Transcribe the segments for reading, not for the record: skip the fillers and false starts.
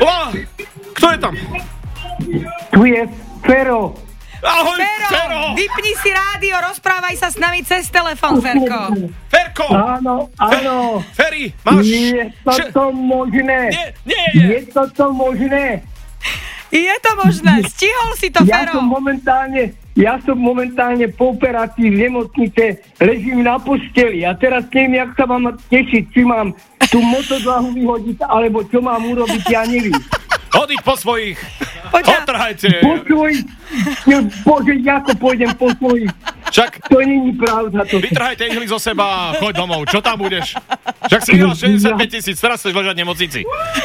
Kto je tam? Tu je Fero. Ahoj, Fero! Vypni si rádio, rozprávaj sa s nami cez telefón, Ferko. Ferko! Áno. Ferry, máš... Je toto možné? Nie je. Je toto možné? Je to možné, stihol si to, Ja Fero. som momentálne po operácii v nemocnice, ležím na posteli a teraz neviem, jak sa mám tešiť, či mám tú motodlahu vyhodiť, alebo čo mám urobiť, ja neviem. Hodiť po svojich. Otrhajte. Po svojich, bože, ako pôjdem po svojich. Však To nie je pravda. To... vytrhajte ihly zo seba a choď domov. Čo tam budeš? Však si vyhral 65 000, teraz chceš ležať v nemocnici.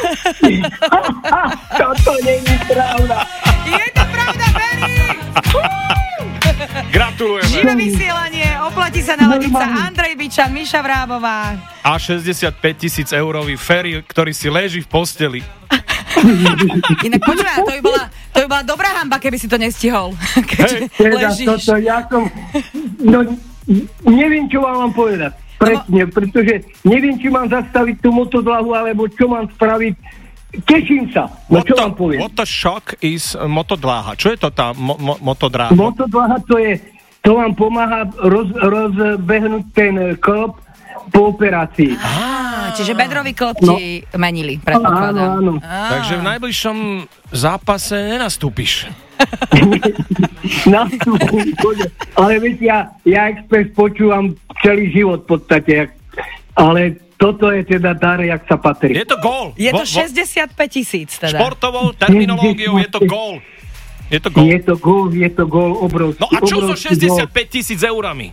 Toto nie je pravda. Je to pravda, verím. Gratulujeme. Živé vysielanie, oplatí sa naladica Andrej Bičan, Miša Vrábová. A 65 000 eurový Ferry, ktorý si leží v posteli. Inak počúvaj, to by bola dobrá hanba, keby si to nestihol. Keďže Teda ležíš. toto, ja som... No, neviem, čo vám mám povedať. Presne, pretože neviem, či mám zastaviť tú motodlahu, alebo čo mám spraviť. Teším sa. No, čo vám poviem? What the shock is motodláha? Čo je to tá motodráha? Motodlaha to vám pomáha rozbehnúť ten klb po operácii. Čiže bedrový klb ti menili, predpokladám. Áno. Takže v najbližšom zápase nenastúpiš. Ale viete, ja Express počúvam celý život v podstate. Ale toto je teda dar, jak sa patrí. Je to gól. Je to 65 000 teda. Športovou terminológiou je to gól. Je to gól. Je to gól obrovský. No a čo so obrovský 65 000 eurami?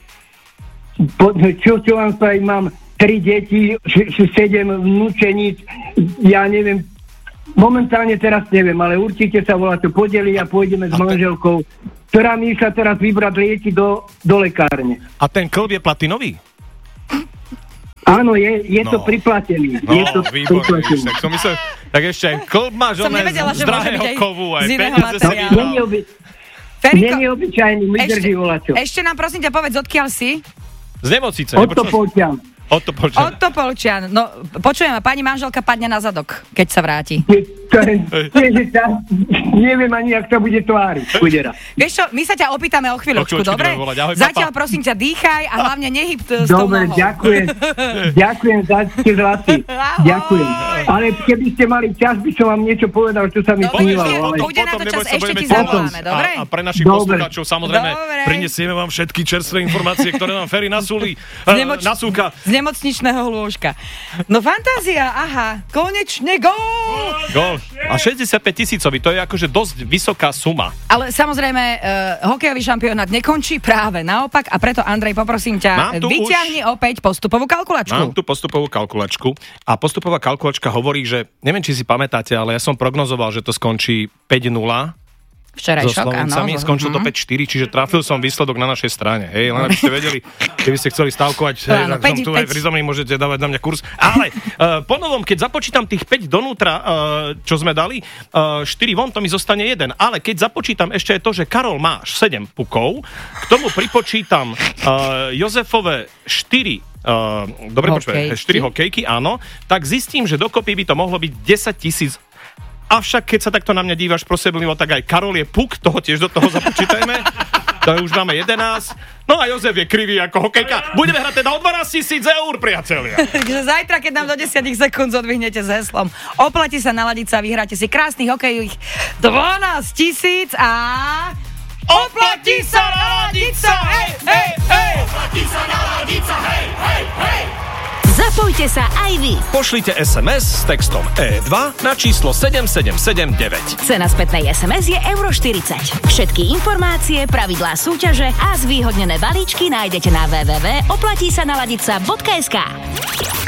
Čo vám spraviť? Mám 3 deti, 7 vnúčeníc, ja neviem, momentálne teraz neviem, ale určite sa volá to podeli a pôjdeme s manželkou, ktorá mi sa teraz vybrať lieky do lekárne. A ten klb je platinový? Áno, je to priplatený. No, Je to výborné. priplatený. Tak som myslel, tak ešte aj klb máš Som nevedela, z že môže drahého byť aj kovu, aj z iného peniaze si materiálu. vyhral. Feriko, Nie je obyčajný, mi drží volačo. ešte nám prosím ťa povedz, odkiaľ si? Z nemocnice. Od Topolčian. Od Topolčian. No, počujem, pani manželka padne na zadok, keď sa vráti. Neviem ani, jak sa bude tváriť, chudera. Vieš čo, my sa ťa opýtame o chvíľočku, O chvíľočku dobre? ideme volať. Ahoj, Zatiaľ papa. prosím ťa, dýchaj a hlavne nehyb s tou Dobre, nohou. ďakujem za tie zlasy. Ahoj. Ďakujem. Ale keby ste mali čas, by som vám niečo povedal, čo sa mi Dobre, snívalo. Ale... Bude na to Potom čas, neboj sa, ešte budeme ti ti zavoláme, volať. dobre? A pre našich Dobre. poslucháčov samozrejme Dobre. prinesieme vám všetky čerstvé informácie, ktoré nám Ferry nasúli. Nasúka. Z nemocničného lôžka. No fantázia, aha, konečne gól! Gól. A 65 000, to je akože dosť vysoká suma. Ale samozrejme, hokejový šampionát nekončí, práve naopak, a preto, Andrej, poprosím ťa, vyťahni opäť postupovú kalkulačku. Mám tu postupovú kalkulačku a postupová kalkulačka hovorí, že, neviem, či si pamätáte, ale ja som prognozoval, že to skončí 5-0 so Včerajšok, Slovencami, áno. skončil to 5-4, čiže trafil som výsledok na našej strane. Hej, len aby ste vedeli, keby ste chceli stávkovať, Áno, tak som tu aj v Rizomni, môžete dávať na mňa kurz. Ale ponovom, keď započítam tých 5 donútra, čo sme dali, 4 von, to mi zostane 1. Ale keď započítam ešte aj to, že Karol máš 7 pukov, k tomu pripočítam Jozefove 4 dobre, počujem, 4 hokejky, áno, tak zistím, že dokopy by to mohlo byť 10 000. Avšak keď sa takto na mňa dívaš proseblivo, tak aj Karol je puk, toho tiež do toho započítajme. To už máme 11. No a Jozef je krivý ako hokejka. Budeme hrať teda o 12 000 eur, priatelia. Takže zajtra, keď nám do 10 sekúnd zodvihnete s heslom, oplatí sa naladiť sa, vyhráte si krásnych hokejových 12 000 a... Oplatí sa naladiť sa, hej, hej, hej! Oplatí sa naladiť sa, hej, hej, hej! Zapojte sa aj vy. Pošlite SMS s textom E2 na číslo 7779. Cena spätnej SMS je €40. Všetky informácie, pravidlá súťaže a zvýhodnené balíčky nájdete na www.oplatísanaladica.sk.